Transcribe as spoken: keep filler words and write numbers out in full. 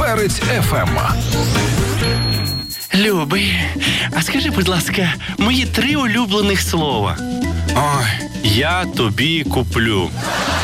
Перець еф ем. Любий, а скажи, будь ласка, мої три улюблених слова. Ой, я тобі куплю.